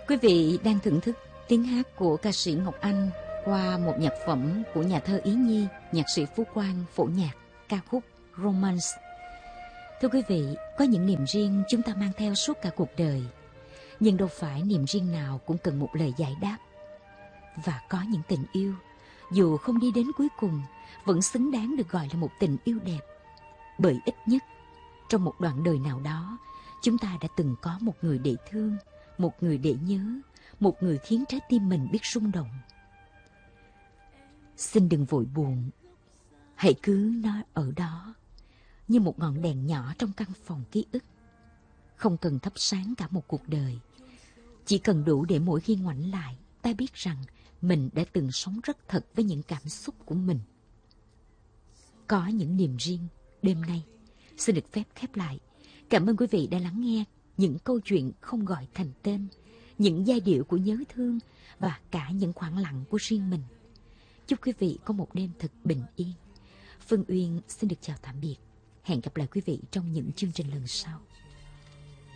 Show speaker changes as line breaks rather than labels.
Quý vị đang thưởng thức tiếng hát của ca sĩ Ngọc Anh qua một nhạc phẩm của nhà thơ Ý Nhi, nhạc sĩ Phú Quang phổ nhạc ca khúc Romance. Thưa quý vị, có những niềm riêng chúng ta mang theo suốt cả cuộc đời, nhưng đâu phải niềm riêng nào cũng cần một lời giải đáp. Và có những tình yêu, dù không đi đến cuối cùng, vẫn xứng đáng được gọi là một tình yêu đẹp. Bởi ít nhất, trong một đoạn đời nào đó, chúng ta đã từng có một người để thương, một người để nhớ, một người khiến trái tim mình biết rung động. Xin đừng vội buồn, hãy cứ nó ở đó, như một ngọn đèn nhỏ trong căn phòng ký ức. Không cần thắp sáng cả một cuộc đời, chỉ cần đủ để mỗi khi ngoảnh lại, ta biết rằng mình đã từng sống rất thật với những cảm xúc của mình. Có những niềm riêng, đêm nay xin được phép khép lại. Cảm ơn quý vị đã lắng nghe những câu chuyện không gọi thành tên, những giai điệu của nhớ thương và cả những khoảng lặng của riêng mình. Chúc quý vị có một đêm thật bình yên. Phương Uyên xin được chào tạm biệt. Hẹn gặp lại quý vị trong những chương trình lần sau.